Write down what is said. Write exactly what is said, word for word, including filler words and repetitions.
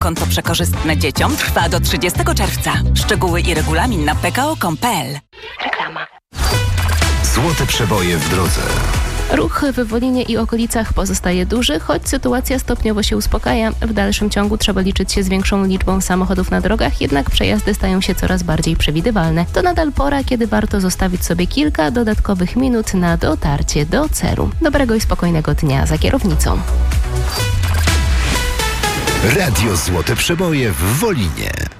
Konto przekorzystne dzieciom trwa do trzydziestego czerwca. Szczegóły i regulamin na p k o kropka com kropka p l. Reklama. Złote przeboje w drodze. Ruch w Wolinie i okolicach pozostaje duży, choć sytuacja stopniowo się uspokaja. W dalszym ciągu trzeba liczyć się z większą liczbą samochodów na drogach, jednak przejazdy stają się coraz bardziej przewidywalne. To nadal pora, kiedy warto zostawić sobie kilka dodatkowych minut na dotarcie do celu. Dobrego i spokojnego dnia za kierownicą. Radio Złote Przeboje w Wolinie.